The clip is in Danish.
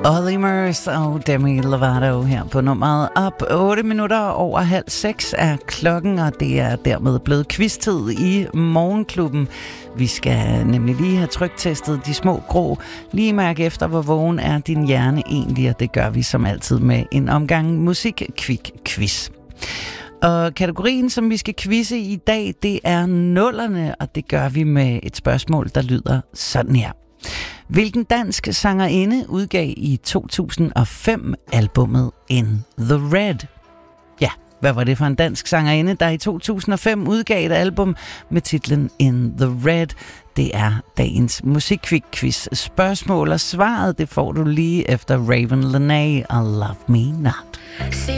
Olimers og Demi Lovato her på nummeret op. 8 minutter over 5:30 er klokken, og det er dermed blevet quiz-tid i Morgenklubben. Vi skal nemlig lige have tryktestet de små grå. Lige mærke efter, hvor vågen er din hjerne egentlig, og det gør vi som altid med en omgang musik-quiz. Og kategorien, som vi skal quizze i dag, det er nullerne, og det gør vi med et spørgsmål, der lyder sådan her. Hvilken dansk sangerinde udgav i 2005 albummet In The Red? Ja, hvad var det for en dansk sangerinde, der i 2005 udgav et album med titlen In The Red? Det er dagens musikquiz spørgsmål, og svaret det får du lige efter Raven Lenae og Love Me Not.